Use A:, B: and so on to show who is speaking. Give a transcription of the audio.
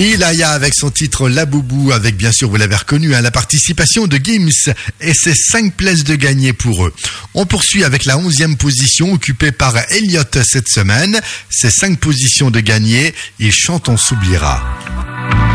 A: Ilaya avec son titre La Boubou, avec bien sûr, vous l'avez reconnu, la participation de Gims et ses 5 places de gagné pour eux. On poursuit avec la 11e position occupée par Elliott cette semaine. Ses 5 positions de gagné, il chante On s'oubliera.